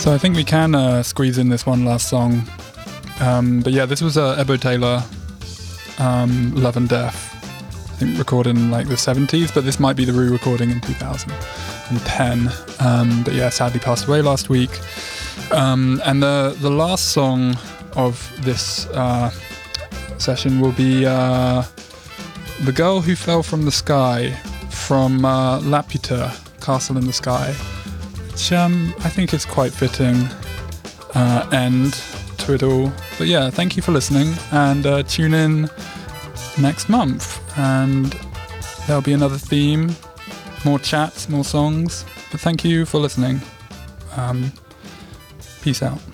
So I think we can squeeze in this one last song. But yeah, this was Ebo Taylor, Love and Death. I think recorded in like the 70s, but this might be the re-recording in 2010. But yeah, sadly passed away last week. And the last song of this session will be The Girl Who Fell from the Sky from Laputa, Castle in the Sky, which I think is quite fitting end to it all. But yeah, thank you for listening, and tune in next month, and there'll be another theme, more chats, more songs. But thank you for listening. Peace out.